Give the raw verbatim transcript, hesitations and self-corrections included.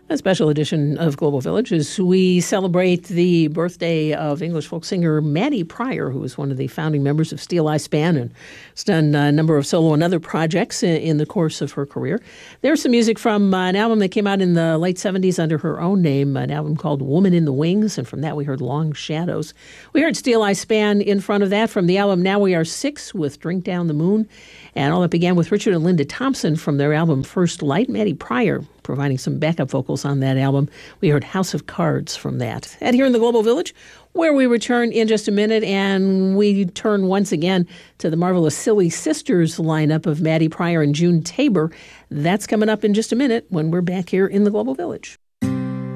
A special edition of Global Village as we celebrate the birthday of English folk singer Maddie Pryor, who was one of the founding members of Steel Eye Span and has done a number of solo and other projects in the course of her career. There's some music from an album that came out in the late seventies under her own name, an album called Woman in the Wings, and from that we heard Long Shadows. We heard Steel Eye Span in front of that from the album Now We Are Six with Drink Down the Moon, and all that began with Richard and Linda Thompson from their album First Light. Maddie Pryor providing some backup vocals on that album. We heard House of Cards from that. And here in the Global Village, where we return in just a minute, and we turn once again to the marvelous Silly Sisters lineup of Maddie Pryor and June Tabor. That's coming up in just a minute when we're back here in the Global Village.